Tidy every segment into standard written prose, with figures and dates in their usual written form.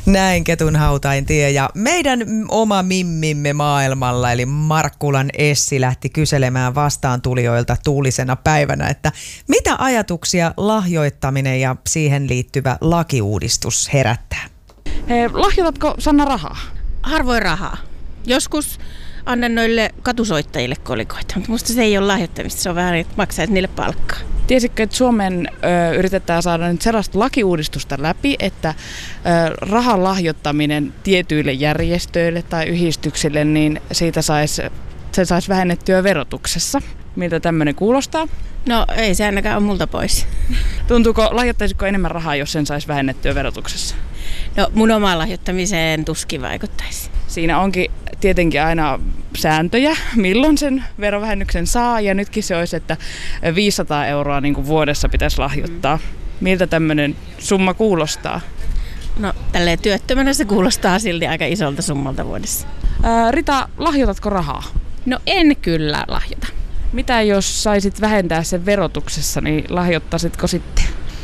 Näin Ketunhautain-tie ja meidän oma mimmimme maailmalla eli Markkulan Essi lähti kyselemään vastaantulijoilta tuulisena päivänä, että mitä ajatuksia lahjoittaminen ja siihen liittyvä lakiuudistus herättää? Lahjoitatko Sanna rahaa? Harvoin rahaa. Joskus annan noille katusoittajille kolikoita, mutta musta se ei ole lahjoittamista, se on vähän, että maksaisi niille palkkaa. Tiesitkö, että Suomen yritetään saada nyt sellaista lakiuudistusta läpi, että rahan lahjoittaminen tietyille järjestöille tai yhdistyksille, niin siitä se saisi vähennettyä verotuksessa. Miltä tämmöinen kuulostaa? No ei se ainakaan ole multa pois. Lahjoittaisitko enemmän rahaa, jos sen saisi vähennettyä verotuksessa? No mun omaan lahjoittamiseen tuskin vaikuttaisi. Siinä onkin tietenkin aina sääntöjä, milloin sen verovähennyksen saa, ja nytkin se olisi, että 500 euroa niin kuin vuodessa pitäisi lahjoittaa. Miltä tämmöinen summa kuulostaa? No tälleen työttömänä se kuulostaa silti aika isolta summalta vuodessa. Rita, lahjoitatko rahaa? No en kyllä lahjoita. Mitä jos saisit vähentää sen verotuksessa, niin lahjoittaisitko sitten?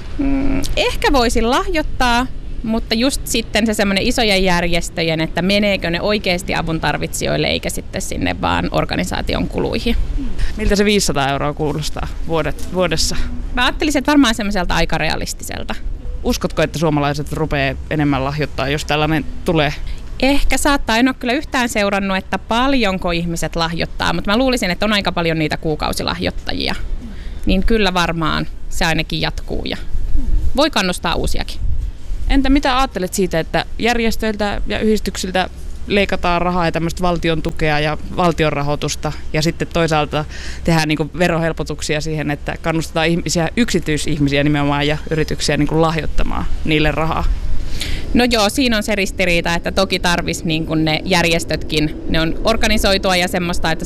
Ehkä voisin lahjoittaa, mutta just sitten se semmoinen isojen järjestöjen, että meneekö ne oikeasti avun tarvitsijoille eikä sitten sinne vaan organisaation kuluihin. Miltä se 500 euroa kuulostaa vuodessa? Mä ajattelisin, että varmaan semmoiselta aika realistiselta. Uskotko, että suomalaiset rupeaa enemmän lahjoittaa, jos tällainen tulee? Ehkä saattaa, en ole kyllä yhtään seurannut, että paljonko ihmiset lahjoittaa, mutta mä luulisin, että on aika paljon niitä kuukausilahjoittajia. Niin kyllä varmaan se ainakin jatkuu ja voi kannustaa uusiakin. Entä mitä ajattelet siitä, että järjestöiltä ja yhdistyksiltä leikataan rahaa ja tämmöistä valtion tukea ja valtion rahoitusta ja sitten toisaalta tehdään niin kuin verohelpotuksia siihen, että kannustetaan yksityisihmisiä nimenomaan ja yrityksiä niin kuin lahjoittamaan niille rahaa? No joo, siinä on se ristiriita, että toki tarvitsisi niin kuin ne järjestötkin, ne on organisoitua ja semmoista, että